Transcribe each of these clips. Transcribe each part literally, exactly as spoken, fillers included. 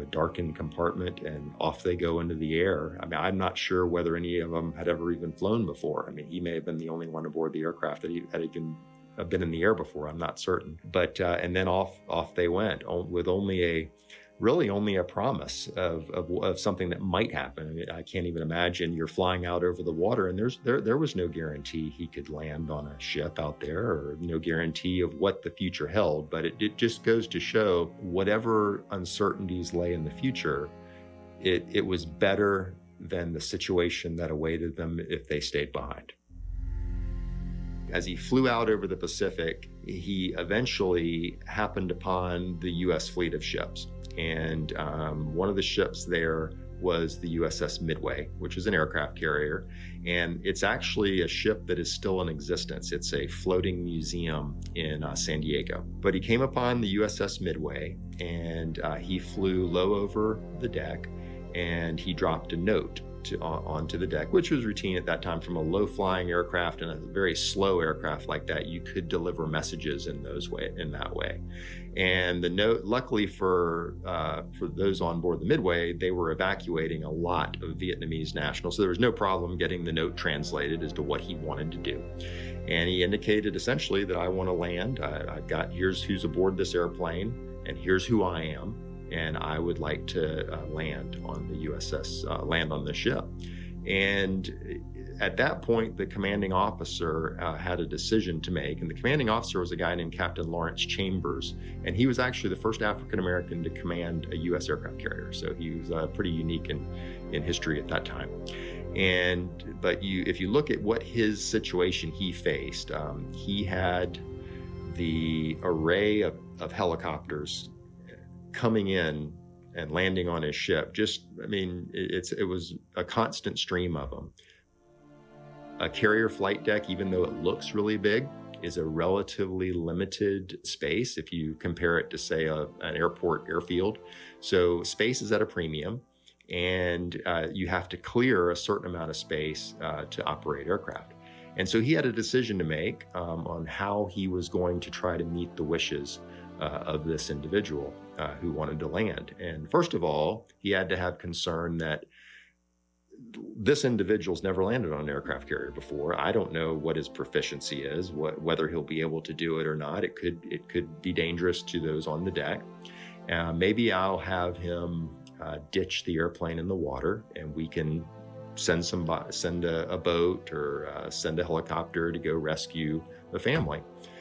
a darkened compartment, and off they go into the air. I mean, I'm not sure whether any of them had ever even flown before. I mean, he may have been the only one aboard the aircraft that he had even been in the air before. I'm not certain. But, uh, and then off, off they went with only a, really only a promise of, of, of something that might happen. I mean, I can't even imagine you're flying out over the water and there's, there, there was no guarantee he could land on a ship out there, or no guarantee of what the future held. But it, it just goes to show whatever uncertainties lay in the future, it, it was better than the situation that awaited them if they stayed behind. As he flew out over the Pacific, he eventually happened upon the U S fleet of ships. And um, one of the ships there was the U S S Midway, which is an aircraft carrier. And it's actually a ship that is still in existence. It's a floating museum in uh, San Diego. But he came upon the U S S Midway, and uh, he flew low over the deck, and he dropped a note To, uh, onto the deck, which was routine at that time. From a low-flying aircraft and a very slow aircraft like that, you could deliver messages in those way, in that way. And the note, luckily for uh, for those on board the Midway, they were evacuating a lot of Vietnamese nationals, so there was no problem getting the note translated as to what he wanted to do. And he indicated essentially that I want to land. I, I've got here's who's aboard this airplane, and here's who I am. And I would like to uh, land on the U S S, uh, land on the ship. And at that point, the commanding officer uh, had a decision to make. And the commanding officer was a guy named Captain Lawrence Chambers. And he was actually the first African-American to command a U S aircraft carrier. So he was uh, pretty unique in, in history at that time. And, but you, if you look at what his situation he faced, um, he had the array of, of helicopters coming in and landing on his ship. Just, I mean, it's it was a constant stream of them. A carrier flight deck, even though it looks really big, is a relatively limited space if you compare it to, say, a, an airport airfield. So space is at a premium, and uh, you have to clear a certain amount of space uh, to operate aircraft. And so he had a decision to make um, on how he was going to try to meet the wishes uh, of this individual uh, who wanted to land. And first of all, he had to have concern that this individual's never landed on an aircraft carrier before. I don't know what his proficiency is, what, whether he'll be able to do it or not. It could, it could be dangerous to those on the deck. Uh, maybe I'll have him uh, ditch the airplane in the water, and we can send some, send a, a boat or uh, send a helicopter to go rescue the family.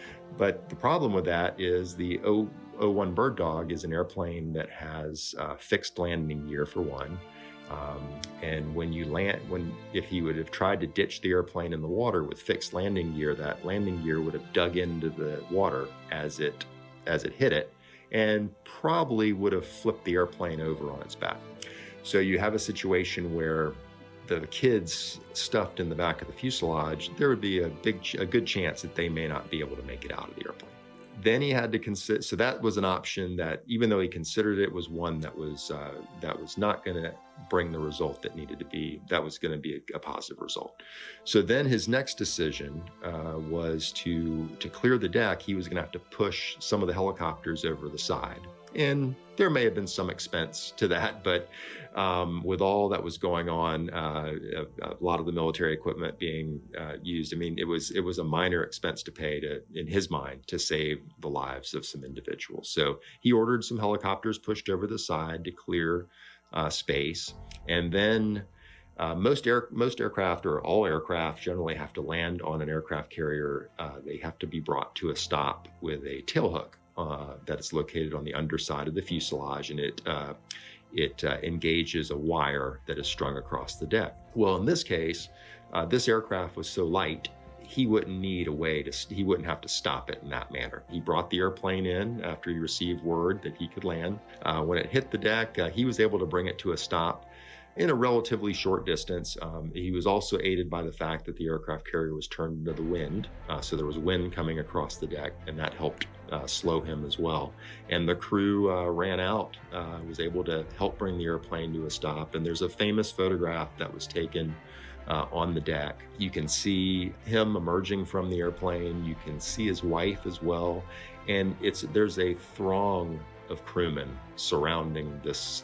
But the problem with that is the O one Bird Dog is an airplane that has uh, fixed landing gear for one. Um, and when you land, when if he would have tried to ditch the airplane in the water with fixed landing gear, that landing gear would have dug into the water as it as it hit it, and probably would have flipped the airplane over on its back. So you have a situation where the kids stuffed in the back of the fuselage, there would be a big, a good chance that they may not be able to make it out of the airplane. Then he had to consider, so that was an option that, even though he considered it, was one that was uh, that was not going to bring the result that needed to be, that was going to be a, a positive result. So then his next decision uh, was to, to clear the deck. He was going to have to push some of the helicopters over the side. And there may have been some expense to that, but um, with all that was going on, uh, a, a lot of the military equipment being uh, used, I mean, it was it was a minor expense to pay to, in his mind, to save the lives of some individuals. So he ordered some helicopters pushed over the side to clear uh, space, and then uh, most air most aircraft, or all aircraft, generally have to land on an aircraft carrier. Uh, they have to be brought to a stop with a tailhook Uh, that is located on the underside of the fuselage, and it uh, it uh, engages a wire that is strung across the deck. Well, in this case, uh, this aircraft was so light, he wouldn't need a way to, he wouldn't have to stop it in that manner. He brought the airplane in after he received word that he could land. Uh, when it hit the deck, uh, he was able to bring it to a stop in a relatively short distance. Um, he was also aided by the fact that the aircraft carrier was turned into the wind. Uh, so there was wind coming across the deck, and that helped uh, slow him as well. And the crew uh, ran out, uh, was able to help bring the airplane to a stop. And there's a famous photograph that was taken uh, on the deck. You can see him emerging from the airplane. You can see his wife as well. And it's there's a throng of crewmen surrounding this